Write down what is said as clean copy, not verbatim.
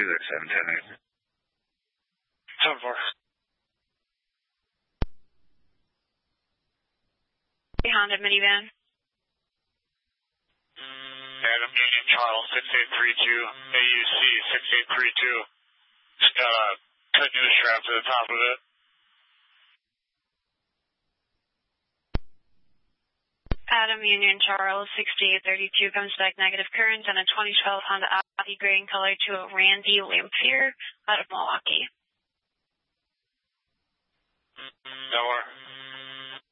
there, 710. 7-4. Honda minivan. Adam Union Charles 6832, AUC 6832. Just got a canoe strap to the top of it. Adam Union Charles 6832 comes back negative current on a 2012 Honda Audi gray in color to a Randy Lamphere out of Milwaukee. That works.